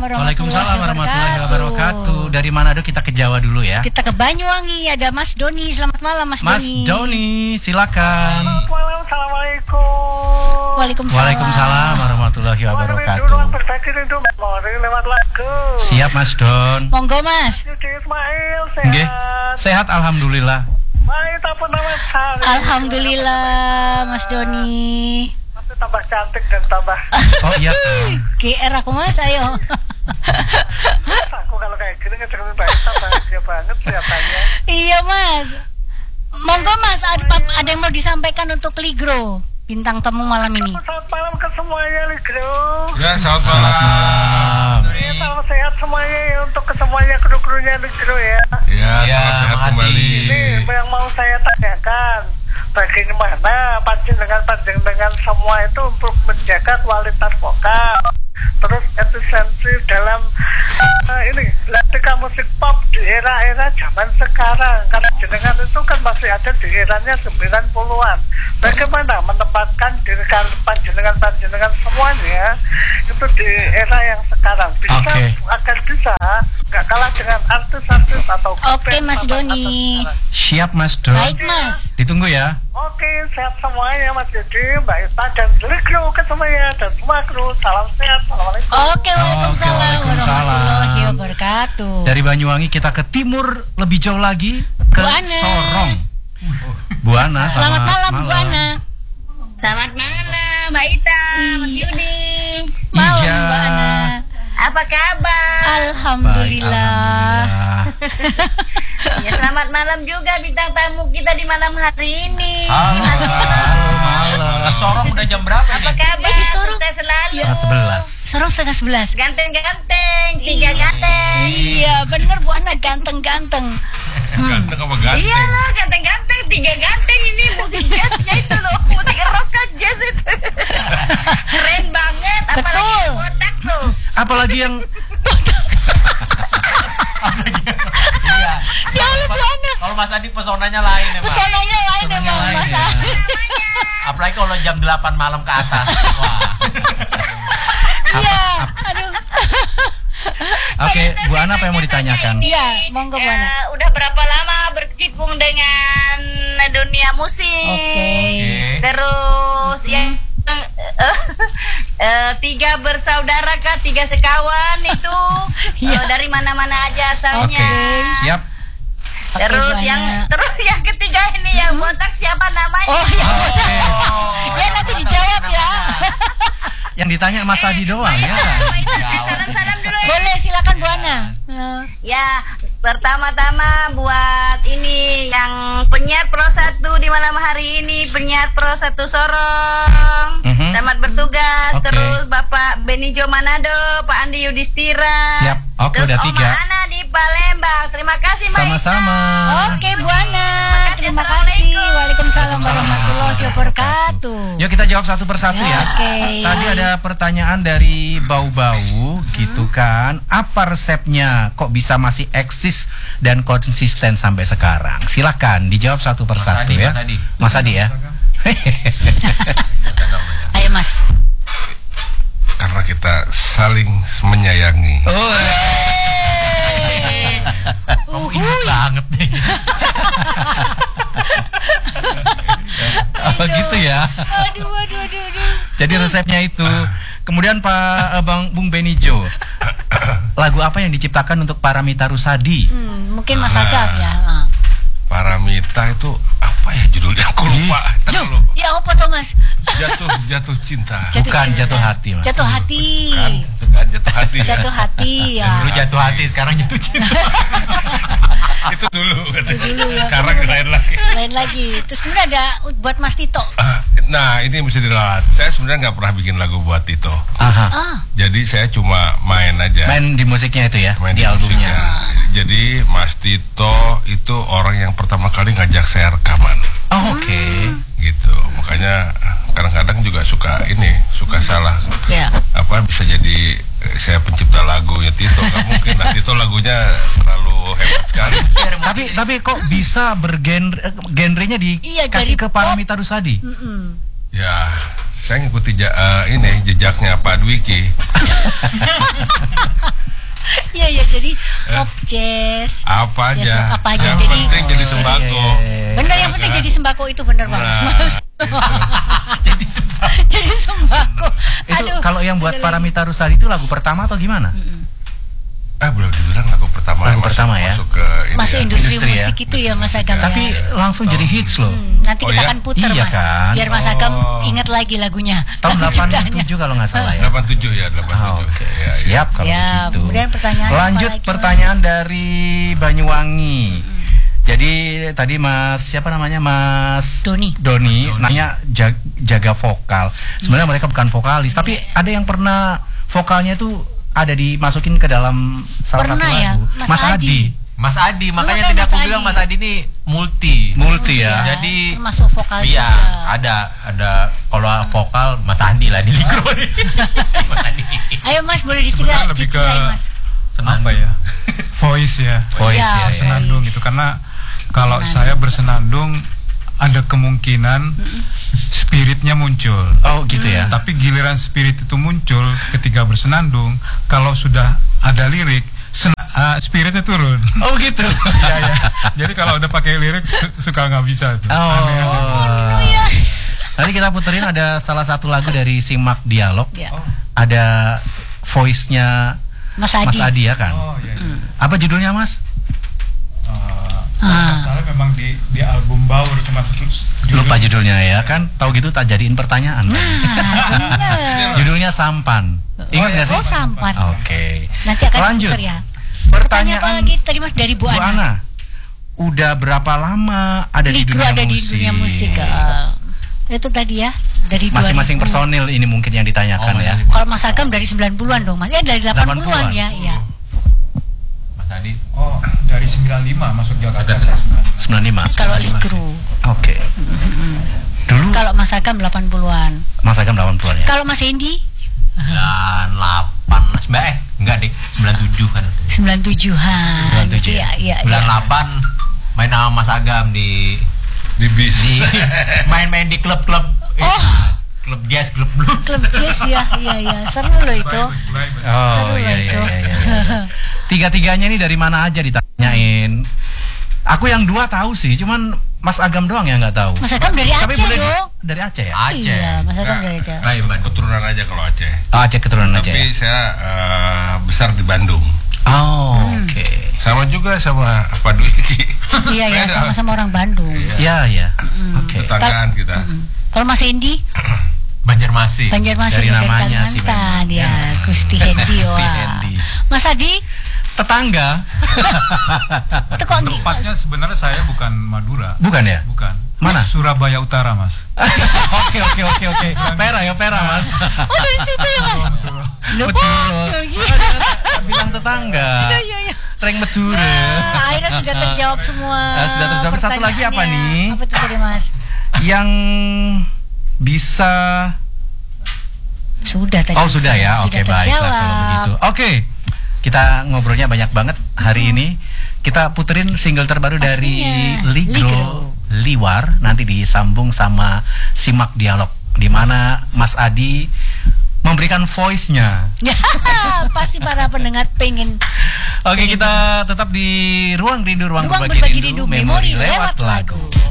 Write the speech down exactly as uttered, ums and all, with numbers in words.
Waalaikumsalam warahmatullahi wabarakatuh. Dari Manado kita ke Jawa dulu ya. Kita ke Banyuwangi, ada Mas Doni. Selamat malam Mas, Mas Doni. Mas Doni, silakan. Selamat malam, assalamualaikum. Waalaikumsalam. Waalaikumsalam warahmatullahi wabarakatuh. Lewat lagu. Siap Mas Don. Monggo Mas. Ismail, sehat. Nggih. Sehat alhamdulillah. Baik, apa nama saya? Alhamdulillah Mas Doni. Nanti tambah cantik dan tambah. Oh iya. G R aku Mas, ayo. Aku kalau kayak gini ngecek baik, bahagia banget kelihatannya. Iya Mas. Monggo Mas, ada, ada yang mau disampaikan untuk Ligro, bintang tamu malam ini. Selamat malam ke semuanya, Ligro. Ya, selamat malam. Ya, salam sehat semuanya ya, untuk ke semuanya kru-krunya Ligro ya. Ya, ya sehat kembali. Ini yang mau saya tanyakan, bagaimana panjenengan-panjenengan semua itu untuk menjaga kualitas vokal, terus efisiensi dalam uh, ini ketika musik pop di era-era zaman sekarang, karena jenengan itu kan masih ada di eranya sembilan puluhan. Bagaimana menempatkan diri panjenengan-panjenengan semuanya itu di era yang sekarang bisa okay. agar bisa nggak kalah dengan artis-artis atau Oke okay, Mas Doni. Siap Mas Don. Baik Mas. Ditunggu ya. Oke, sehat semuanya Mas Yudi, Mbak Ita dan seluruh ke semuanya dan semua kru. Salam sehat. Assalamualaikum. Oke, waalaikumsalam, Oke, waalaikumsalam. warahmatullahi wabarakatuh. Dari Banyuwangi kita ke timur lebih jauh lagi ke Bu Ana. Sorong. Bu Ana, selamat, selamat malam, malam Bu Ana. Selamat malam Mbak Ita, Mas Yudi. Malam iya. Bu Ana. Apa kabar? Alhamdulillah. Baik, alhamdulillah. Ya, selamat malam juga bintang tamu kita di malam hari ini. Halo, malam. Di Sorong udah jam berapa Apa nih? kabar? Lagi Sorong. Kita selalu. Setengah sebelas. Sorong setengah sebelas. Ganteng-ganteng, tiga ganteng. Iya, bener Bu Ana, ganteng-ganteng. Ganteng apa ganteng? Iya lah, ganteng-ganteng, tiga ganteng ini musik jazznya itu loh, musik rock kan jazz itu. Keren banget, apalagi Betul. yang botak tuh. Apalagi yang Iya. Ya Allah Bu Ana. Kalau Mas Adi pesonanya lain ya, Pak. Pesonanya lain Pesonanya emang lain, Mas ya. Adi. Apalagi kalau jam delapan malam ke atas. Wah. Iya, aduh. Oke, Bu Ana apa yang mau ditanyakan? Iya, monggo Bu Ana. Eh, udah berapa lama berkecimpung dengan dunia musik? Oke. Terus ya eh, eh, tiga bersaudara kah, tiga sekawan itu Iya. eh, dari mana-mana aja asalnya. Oke, siap. Oke, Terus Bu Ana. yang terus yang ketiga ini yang botak siapa namanya? Oh, ya. Oke. Ya nanti dijawab ya. Yang ditanya Mas Adi doang ya. Salam-salam dulu ya. Boleh, silakan Bu Ana. Nah. Ya, pertama-tama buat ini yang penyiar Pro satu di malam hari ini, penyiar Pro satu Sorong. Mhm. Selamat bertugas. Oke. Terus Bapak Benijo Manado, Pak Andi Yudhistira. Siap. Oke, Terus udah Oma tiga. Ana di Palembang. Terima kasih Mbak Ita. Sama-sama. Oke Bu Ana, terima kasih. Assalamualaikum. Waalaikumsalam warahmatullahi wabarakatuh. Yuk kita jawab satu persatu ya. Oke. Tadi ada pertanyaan dari Bau-Bau gitu kan. Apa resepnya kok bisa masih eksis dan konsisten sampai sekarang? Silakan dijawab satu persatu Adi, ya. Mas Adi. Mas Adi ya. Ayo Mas. Karena kita saling menyayangi. Oh. Kamu ingat banget nih. Oh gitu ya. Aduh, aduh, aduh, aduh. Jadi resepnya itu. Kemudian Pak eh, Bang Bung Benijo. Lagu apa yang diciptakan untuk Paramita Rusady? Hmm, mungkin Mas Ah. Agam ya. Ah. Paramita itu apa ya judulnya? Aku lupa. Ntar dulu. Ya apa tuh Mas? Jatuh jatuh cinta. Jatuh Bukan, cinta. jatuh hati, Mas. Jatuh hati. Kan, itu kan jatuh hati. ya. Jatuh hati ya. Dulu jatuh hati, sekarang jatuh cinta. Itu dulu. dulu ya. Sekarang lain lagi. Lain lagi. Terus kemudian ada buat Mas Tito. Nah, ini mesti diralat. Saya sebenarnya nggak pernah bikin lagu buat Tito. Aha. Ah, Jadi saya cuma main aja. Main di musiknya itu ya, Main di albumnya. musiknya. Jadi Mas Tito itu orang yang pertama kali ngajak saya rekaman. Oh, oke. Gitu. Makanya kadang-kadang juga suka ini, suka salah. ya. Apa bisa jadi eh, saya pencipta lagunya Tito? Nggak mungkin. Nah, Tito lagunya terlalu hebat sekali. Tapi tapi kok bisa bergenre eh, genrenya Iya, dikasih dari ke pop. Paramita Rusady? Mm-mm. Ya, Saya ngikuti ja, uh, ini jejaknya Pak Dwiki. Iya iya jadi pop jazz. Apa aja. Jazz rock apa aja Yang jadi. penting jadi sembako. Bener yang penting jadi sembako itu bener Nah, banget Mas. Jadi sembako. Jadi sembako. Itu kalau yang buat Paramitha Rusady itu lagu pertama atau gimana? Ah, boleh dibilang lagu pertama. Lagu masuk, pertama ya? Masuk ke ini Masuk ya. industri, Industri ya? musik itu ya Mas Agam ya. Tapi langsung jadi hits loh. Hmm, nanti Oh, kita iya? akan puter Iya Mas. kan? Biar Mas Agam Oh. ingat lagi lagunya. Tahun Lagu delapan ciptaannya. tujuh kalau nggak salah ya. delapan puluh tujuh ya, delapan puluh Ah, tujuh. Oke, Ya, ya. siap kalau Ya, begitu. kemudian pertanyaan Lanjut apa lagi, pertanyaan Mas? dari Banyuwangi. Jadi tadi Mas siapa namanya Mas Doni. Doni, nanya jag- jaga vokal. Sebenarnya mereka bukan vokalis, tapi Iya. ada yang pernah vokalnya itu ada dimasukin ke dalam salah Pernah satu ya, lagu. Mas Adi. Mas Adi, makanya kan tadi Mas aku Adi. bilang Mas Adi ini multi. Multi ya. Iya, Jadi termasuk vokal iya, juga. ada ada kalau vokal Mas Adi lah di Ligro nih. Mas Adi. Ayo Mas boleh Sebenarnya diceritain, lebih ke diceritain Mas. apa ya? Voice ya. Voice Ya, ya. voice. Senandung itu karena kalau Senandung. saya bersenandung ada kemungkinan spiritnya muncul. Oh gitu ya. Tapi giliran spirit itu muncul ketika bersenandung, kalau sudah ada lirik, sen- ah, spiritnya turun. Oh gitu. Ya, ya. Jadi kalau udah pakai lirik su- suka nggak bisa tuh. Oh. Aneh, aneh. Oh ya. Tadi kita puterin ada salah satu lagu dari Simak Dialog. Ya. Ada voice-nya Mas Mas Adi. Adi ya kan? Oh iya. iya. Apa judulnya Mas? Uh, Ah. Masalah memang di di album Baur cuma terus Lupa judulnya ya kan? Tahu gitu tak jadiin pertanyaan. Nah, bener. Judulnya Sampan. Ingat nggak sih? Oh sampan. Oke. Nanti akan Lanjut. puter ya. Pertanyaan apa Pertanyaan lagi tadi Mas dari Bu Bu Ana? Ana. Udah berapa lama ada di Ligro dunia ada di musik? dunia musik. ah. Itu tadi ya dari Masing-masing dua ribu. personil ini mungkin yang ditanyakan Oh, ya. Kalau Mas Agam dari sembilan puluhan dong Mas. Ya dari delapan puluhan ya, iya. Mas Adi. Oh, dari sembilan puluh lima masuk Jakarta. Jakarta. sembilan puluh lima. Kalau Ligro. Oke. Dulu Kalau Mas Agam delapan puluhan. Mas Agam delapan puluhan ya. Kalau Mas Hendy sembilan delapan Mbak eh enggak deh, sembilan tujuh kan. sembilan tujuhan. sembilan tujuh Iya, iya, sembilan iya. delapan main sama Mas Agam di Di bis. di main-main di klub-klub. eh, Oh. klub jazz, klub blues. Klub jazz ya, iya iya. Seru loh itu. Oh Seru iya lah iya itu. iya. iya, iya. Tiga-tiganya ini dari mana aja ditanyain. Aku yang dua tahu sih, cuman Mas Agam doang yang nggak tahu. Mas Agam dari Tapi Aceh boleh di- dong. dari Aceh ya? Aceh. Iya, Mas Agam dari Aceh. Nah, iya, Mbak. Keturunan aja kalau Aceh. Oh, Aceh keturunan Aceh. Tapi Ya? saya eh, besar di Bandung. Oh, Hmm. oke. Sama juga sama Pak Dwiki. Iya ya, Beda. sama-sama orang Bandung. Ya ya. Oke. Tetanggaan kita. Mm. Kalau Mas Hendy, Banjarmasin. Banjarmasin Dari dari, namanya sih Kalimantan memang. ya, Gusti Hendy. Gusti Wah. Hendy. Mas Adi, Tetangga? itu kok nggih, Mas? Tepatnya sebenarnya saya bukan Madura. Bukan ya? Bukan. Mana? Surabaya Utara, Mas. Oke oke oke oke. Pera ya pera Mas. Oh dari situ ya Mas? Loh, Betul. oh, iya. Bilang tetangga. Iya, iya, iya. Reng Medura. Nah, akhirnya sudah terjawab semua. Ah, sudah terjawab. Satu lagi apa pertanyaannya. nih? Apa itu tadi Mas? Yang bisa Sudah tadi. Oh sudah ya, oke Sudah baiklah kalau terjawab. begitu. Oke, kita ngobrolnya banyak banget hari ini. Kita puterin single terbaru dari Pastinya, Ligro, Ligro. Liwar. Nanti disambung sama Simak Dialog, di mana Mas Adi memberikan voice-nya. Ya, pasti para pendengar pengen. Oke, kita tetap di ruang rindu, ruang, Ruang berbagi, berbagi rindu, rindu, memori lewat lagu.